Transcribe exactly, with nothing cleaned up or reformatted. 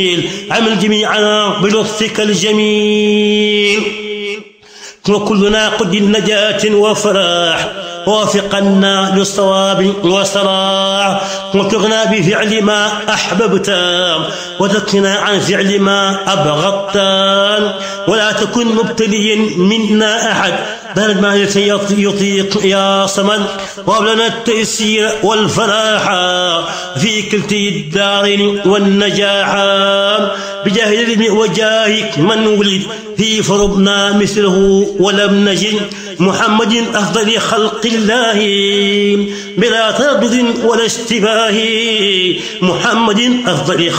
عمل جميعنا بلطفك الجميل، وكلنا قد النجاة وفلاح، وافقنا للصواب وصلاح، وتغنى بفعل ما أحببت، وذكنا عن فعل ما أبغضت، ولا تكن مبتليا منا أحد بل ما يطيق يا صمد، وابلنا التيسير والفلاح في كلتي الدارين والنجاح، بجاه العلم وجاهك من ولد في فربنا مثله ولم نجد، محمد أفضل خلق الله بلا تردد ولا اشتباه، محمد أفضل